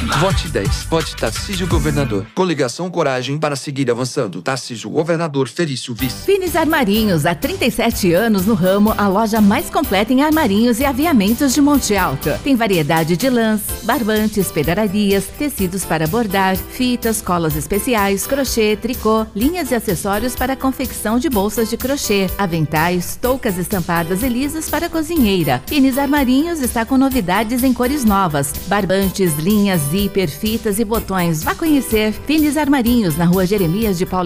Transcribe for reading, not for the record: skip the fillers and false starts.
Vote 10. Vote Tarcísio Governador. Coligação Coragem para seguir avançando. Tarcísio Governador, Felício Vice. Finis Armarinhos, há 37 anos no ramo, a loja mais completa em armarinhos e aviamentos de Monte Alto. Tem variedade de lãs, barbantes, pedrarias, tecidos para bordar, fitas, colas especiais, crochê, tricô, linhas e acessórios para confecção de bolsas de crochê, aventais, toucas estampadas e lisas para cozinheira. Finis Armarinhos está com novidades em cores novas, barbantes, linhas, zíper, fitas e botões. Vá conhecer Finis Armarinhos na Rua Jeremias de Paula